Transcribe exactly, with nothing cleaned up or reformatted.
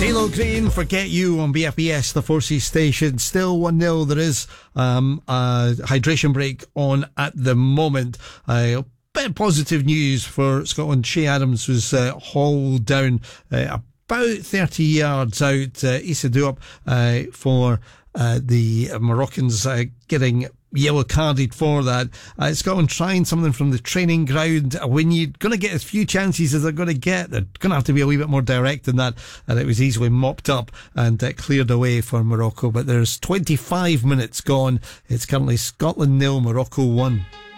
CeeLo Green, Forget You on B F B S, the four C station. Still one nil. There is um, a hydration break on at the moment. Uh, bit of positive news for Scotland. Shea Adams was uh, hauled down uh, about thirty yards out. Uh, Issa Diop uh, for uh, the Moroccans uh, getting yellow carded for that. Uh, Scotland trying something from the training ground. When you're going to get as few chances as they're going to get, they're going to have to be a wee bit more direct than that. And it was easily mopped up and uh, cleared away for Morocco. But there's twenty-five minutes gone. It's currently Scotland nil, Morocco one.